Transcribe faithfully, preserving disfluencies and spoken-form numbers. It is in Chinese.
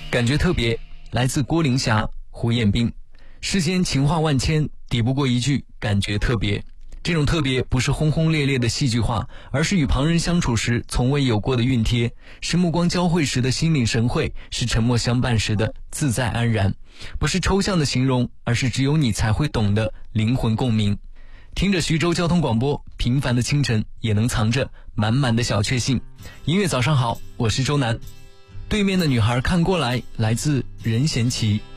感觉特别，来自郭玲霞、胡彦斌。世间情话万千，抵不过一句感觉特别。这种特别不是轰轰烈烈的戏剧化，而是与旁人相处时从未有过的熨贴，是目光交汇时的心领神会，是沉默相伴时的自在安然。不是抽象的形容，而是只有你才会懂的灵魂共鸣。听着徐州交通广播，平凡的清晨也能藏着满满的小确幸。音乐早上好，我是周南。对面的女孩看过来，来自任贤齐。